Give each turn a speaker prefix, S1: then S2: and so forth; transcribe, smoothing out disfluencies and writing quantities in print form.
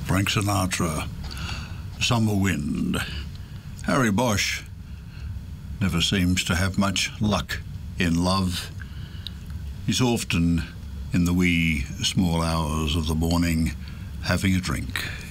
S1: Frank Sinatra, Summer Wind. Harry Bosch never seems to have much luck in love. He's often in the wee small hours of the morning having a drink.